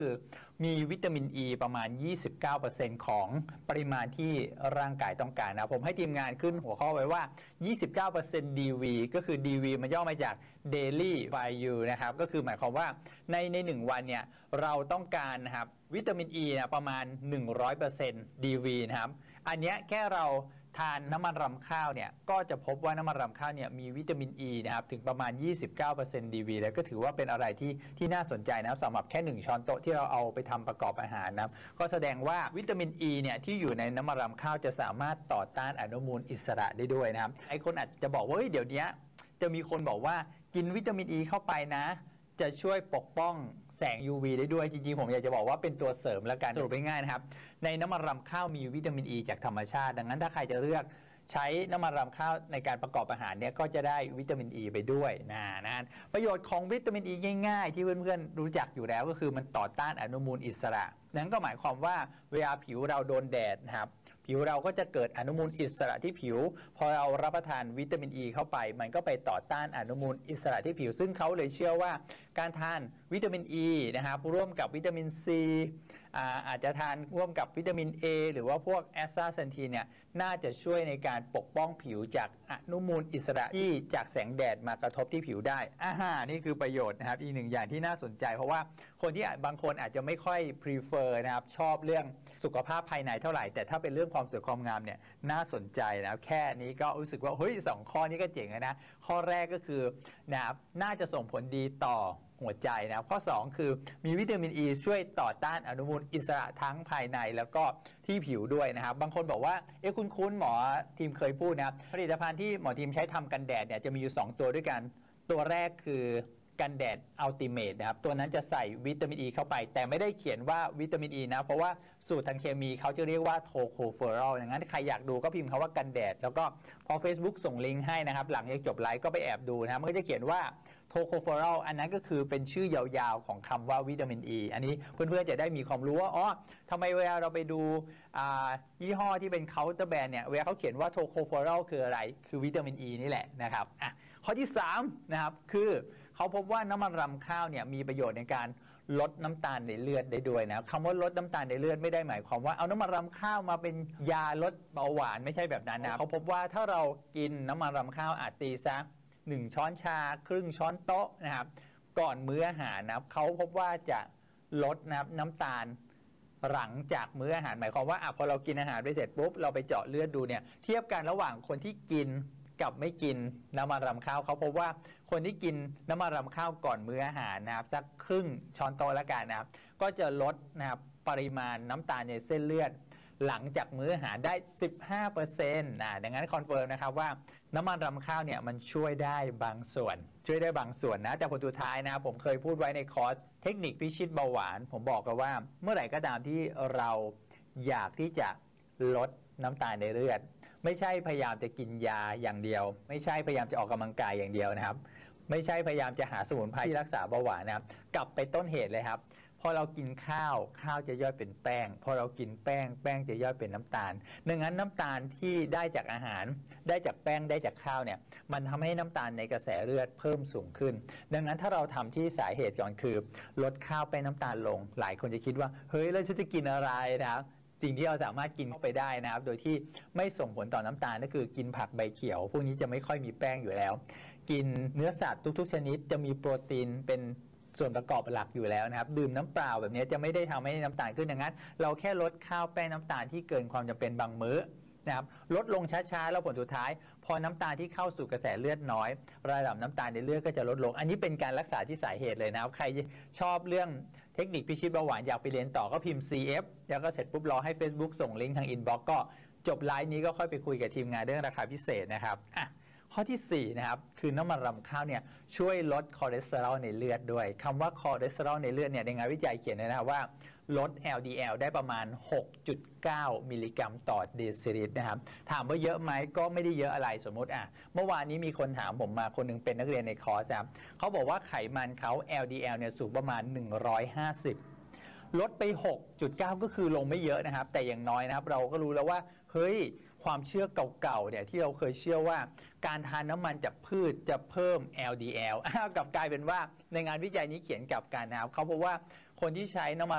คือมีวิตามินอ e ีประมาณ 29% ของปริมาณที่ร่างกายต้องการนะผมให้ทีมงานขึ้นหัวข้อไว้ว่า 29% DV ก็คือ DV มันย่อมาจาก Daily Value นะครับก็คือหมายความว่าใน1วันเนี่ยเราต้องการนะครับวิตามินอ e ีนะประมาณ 100% DV นะครับอันเนี้ยแค่เราทานน้ำมันรำข้าวเนี่ยก็จะพบว่าน้ำมันรำข้าวเนี่ยมีวิตามินอ e ีนะครับถึงประมาณ 29% DV แล้วก็ถือว่าเป็นอะไรที่น่าสนใจนะครับสำหรับแค่1ช้อนโต๊ะที่เราเอาไปทำประกอบอาหารนะครับก็แสดงว่าวิตามินอ e ีเนี่ยที่อยู่ในน้ำมันรำข้าวจะสามารถต่อต้านอนุมูลอิสระได้ด้วยนะครับไอ้คนอาจจะบอกว่าเดี๋ยวนี้จะมีคนบอกว่ากินวิตามินอ e ีเข้าไปนะจะช่วยปกป้องแสง UV ได้ด้วยจริงๆผมอยากจะบอกว่าเป็นตัวเสริมแล้วกันสรุปง่ายๆนะครับในน้ำมันรำข้าวมีวิตามินอ e ีจากธรรมชาติดังนั้นถ้าใครจะเลือกใช้น้ำมันรำข้าวในการประกอบอาหารเนี่ยก็จะได้วิตามินอ e ีไปด้วยนะประโยชน์ของวิตามินอ e ีง่ายๆที่เพื่อนๆรู้จักอยู่แล้วก็คือมันต่อต้านอนุมูลอิสระนั่นก็หมายความว่าเวลาผิวเราโดนแดดนะครับผิวเราก็จะเกิดอนุมูลอิสระที่ผิวพอเรารับประทานวิตามินอ e ีเข้าไปมันก็ไปต่อต้านอนุมูลอิสระที่ผิวซึ่งเขาเลยเชื่อว่าการทานวิตามินอ e ีนะครับร่วมกับวิตามินซีอาจจะทานร่วมกับวิตามิน A หรือว่าพวกแอสตาเซนทีนเนี่ยน่าจะช่วยในการปกป้องผิวจากอนุมูลอิสระที่จากแสงแดดมากระทบที่ผิวได้นี่คือประโยชน์นะครับอีกหนึ่งอย่างที่น่าสนใจเพราะว่าคนที่บางคนอาจจะไม่ค่อย prefer นะครับชอบเรื่องสุขภาพภายในเท่าไหร่แต่ถ้าเป็นเรื่องความสวยความงามเนี่ยน่าสนใจนะแค่นี้ก็รู้สึกว่าเฮ้ย2ข้อนี้ก็เจ๋งนะข้อแรกก็คือนะครับน่าจะส่งผลดีต่อหัวใจนะข้อ2คือมีวิตามินอ e ีช่วยต่อต้านอนุมูลอิสระทั้งภายในแล้วก็ที่ผิวด้วยนะครับบางคนบอกว่าคุ้นหมอทีมเคยพูดนะครับผลิตภัณฑ์ที่หมอทีมใช้ทำกันแดดเนี่ยจะมีอยู่2ตัวด้วยกันตัวแรกคือกันแดดอัลติเมทนะครับตัวนั้นจะใส่วิตามินอ e ีเข้าไปแต่ไม่ได้เขียนว่าวิตามินอ e ีนะเพราะว่าสูตรทางเคมีเขาจะเรียกว่าโทโคเฟอรอลดังนั้นใครอยากดูก็พิมพ์คำว่ากันแดดแล้วก็พอ Facebook ส่งลิงก์ให้นะครับหลังจากจบไลฟ์ก็ไปแอบดูนะครับมันก็จะเขียนว่าโทโคเฟอรอลอันนั้นก็คือเป็นชื่อยาวๆของคำว่าวิตามินอ e ีอันนี้เพื่อนๆจะได้มีความรู้ว่าทำไมเวลาเราไปดูยี่ห้อที่เป็นเคาน์เตอร์แบรนด์เนี่ยเวลาเขาเขียนว่าโทโคเฟอรอลคืออะไรคือวิตามินอ e ีนี่แหละนะครับข้อที่3นะครับคือเขาพบว่าน้ำมันรำข้าวเนี่ยมีประโยชน์ในการลดน้ำตาลในเลือดได้ด้วยนะคำว่าลดน้ำตาลในเลือดไม่ได้หมายความว่าเอาน้ำมันรำข้าวมาเป็นยาลดเบาหวานไม่ใช่แบบนั้นนะเขาพบว่าถ้าเรากินน้ำมันรำข้าวตีซะ1ช้อนชาครึ่งช้อนโต๊ะนะครับก่อนมื้ออาหารนะครับเขาพบว่าจะลดนะครับน้ำตาลหลังจากมื้ออาหารหมายความว่าพอเรากินอาหารไปเสร็จปุ๊บเราไปเจาะเลือดดูเนี่ยเทียบกันระหว่างคนที่กินกับไม่กินน้ำมันรำข้าวเขาพบว่าคนที่กินน้ำมันรำข้าวก่อนมื้ออาหารนะครับสักครึ่งช้อนโต๊ะละกันนะครับก็จะลดนะครับปริมาณน้ำตาลในเส้นเลือดหลังจากมื้ออาหารได้ 15% ดังนั้นคอนเฟิร์มนะครับว่าน้ำมันรำข้าวเนี่ยมันช่วยได้บางส่วนนะแต่ผลสุดท้ายนะผมเคยพูดไว้ในคอร์สเทคนิคพิชิตเบาหวานผมบอกกันว่าเมื่อไหร่ก็ตามที่เราอยากที่จะลดน้ำตาลในเลือดไม่ใช่พยายามจะกินยาอย่างเดียวไม่ใช่พยายามจะออกกำลังกายอย่างเดียวนะครับไม่ใช่พยายามจะหาสมุนไพรที่รักษาเบาหวานนะครับกลับไปต้นเหตุเลยครับพอเรากินข้าวจะย่อยเป็นแป้งพอเรากินแป้งจะย่อยเป็นน้ำตาลดังนั้นน้ำตาลที่ได้จากอาหารได้จากแป้งได้จากข้าวเนี่ยมันทำให้น้ำตาลในกระแสเลือดเพิ่มสูงขึ้นดังนั้นถ้าเราทำที่สาเหตุก่อนคือลดข้าวแป้งน้ำตาลลงหลายคนจะคิดว่าเฮ้ยแล้วฉันจะกินอะไรนะครับสิ่งที่เราสามารถกินเข้าไปได้นะครับโดยที่ไม่ส่งผลต่อน้ำตาลก็คือกินผักใบเขียวพวกนี้จะไม่ค่อยมีแป้งอยู่แล้วกินเนื้อสัตว์ทุกๆชนิดจะมีโปรตีนเป็นส่วนประกอบหลักอยู่แล้วนะครับดื่มน้ำเปล่าแบบนี้จะไม่ได้ทำให้น้ำตาลขึ้นดังนั้นเราแค่ลดข้าวแป้งน้ำตาลที่เกินความจำเป็นบางมื้อนะครับลดลงช้าๆแล้วผลสุดท้ายพอน้ำตาลที่เข้าสู่กระแสเลือดน้อยระดับน้ำตาลในเลือดก็จะลดลงอันนี้เป็นการรักษาที่สาเหตุเลยนะครับใครชอบเรื่องเทคนิคพิชิตเบาหวานอยากไปเรียนต่อก็พิมพ์ CF แล้วก็เสร็จปุ๊บรอให้ Facebook ส่งลิงก์ทาง Inbox ก็จบไลฟ์นี้ก็ค่อยไปคุยกับทีมงานเรื่องราคาพิเศษนะครับข้อที่4นะครับคือน้ำมันรำข้าวเนี่ยช่วยลดคอเลสเตอรอลในเลือดด้วยคำว่าคอเลสเตอรอลในเลือดเนี่ยในงานวิจัยเขียนนะครับว่าลด LDL ได้ประมาณ 6.9 มิลลิกรัมต่อเดซิลิตรนะครับถามว่าเยอะไหมก็ไม่ได้เยอะอะไรสมมติเมื่อวานนี้มีคนถามผมมาคนนึงเป็นนักเรียนในคอร์สครับเขาบอกว่าไขมันเขา LDL เนี่ยสูงประมาณ150ลดไป 6.9 ก็คือลงไม่เยอะนะครับแต่อย่างน้อยนะครับเราก็รู้แล้วว่าเฮ้ยความเชื่อเก่าๆเนี่ยที่เราเคยเชื่อว่าการทานน้ำมันจากพืชจะเพิ่ม LDL กลับกลายเป็นว่าในงานวิจัยนี้เขียนกลับกันนะครับเขาบอกว่าคนที่ใช้น้ำมัน